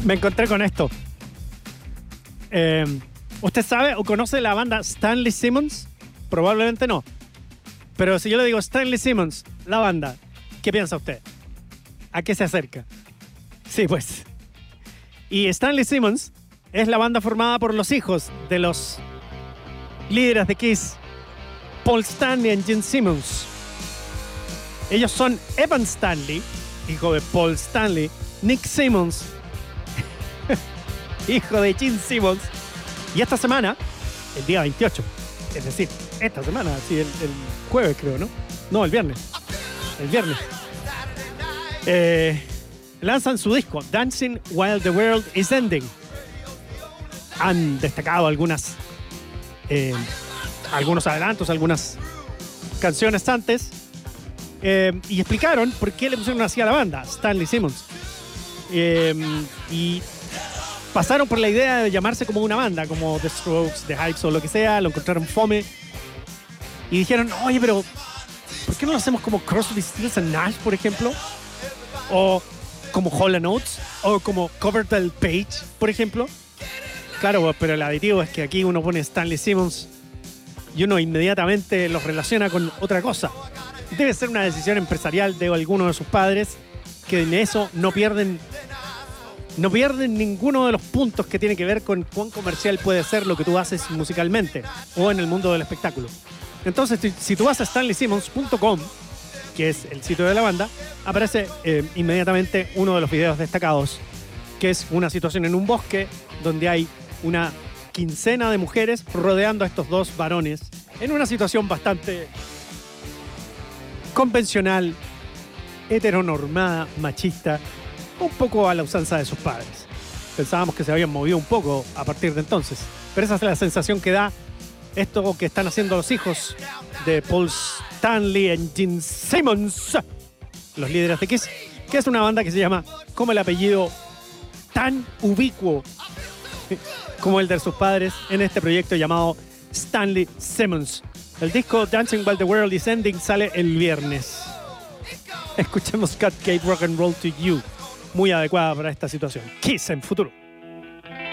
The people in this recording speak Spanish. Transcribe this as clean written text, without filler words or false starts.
Me encontré con esto. ¿Usted sabe o conoce la banda Stanley Simmons? Probablemente no. Pero si yo le digo Stanley Simmons, la banda, ¿qué piensa usted? ¿A qué se acerca? Sí, pues. Y Stanley Simmons es la banda formada por los hijos de los líderes de Kiss, Paul Stanley y Gene Simmons. Ellos son Evan Stanley, hijo de Paul Stanley, Nick Simmons, hijo de Gene Simmons. Y esta semana, el día 28, es decir, esta semana, sí, el jueves creo, ¿no? No, el viernes. El viernes. Lanzan su disco, Dancing While the World is Ending. Han destacado algunos adelantos, algunas canciones antes. Y explicaron por qué le pusieron así a la banda, Stanley Simmons. Y pasaron por la idea de llamarse como una banda, como The Strokes, The Hypes o lo que sea. Lo encontraron fome. Y dijeron, oye, pero ¿por qué no lo hacemos como Crosby, Stills and Nash, por ejemplo? O como Hall & Oates, o como Coverdale Page, por ejemplo. Claro, pero el aditivo es que aquí uno pone Stanley Simmons y uno inmediatamente los relaciona con otra cosa. Debe ser una decisión empresarial de alguno de sus padres, que en eso no pierden ninguno de los puntos que tiene que ver con cuán comercial puede ser lo que tú haces musicalmente o en el mundo del espectáculo. Entonces, si tú vas a stanleysimmons.com, que es el sitio de la banda, aparece inmediatamente uno de los videos destacados, que es una situación en un bosque donde hay una quincena de mujeres rodeando a estos dos varones en una situación bastante convencional, heteronormada, machista, un poco a la usanza de sus padres. Pensábamos que se habían movido un poco a partir de entonces, pero esa es la sensación que da esto que están haciendo los hijos de Paul Stanley y Gene Simmons, los líderes de Kiss, que es una banda que se llama como el apellido tan ubicuo como el de sus padres en este proyecto llamado Stanley Simmons. El disco Dancing While the World is Ending sale el viernes. Escuchemos Cut Cape Rock and Roll to You, muy adecuada para esta situación. Kiss en Futuro.